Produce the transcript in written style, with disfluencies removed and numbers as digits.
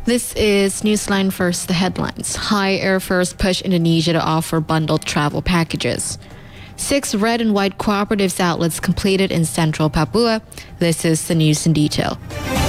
This is Newsline First, the headlines. High airfares push Indonesia to offer bundled travel packages. 6 red and white cooperatives outlets completed in central Papua. This is the news in detail.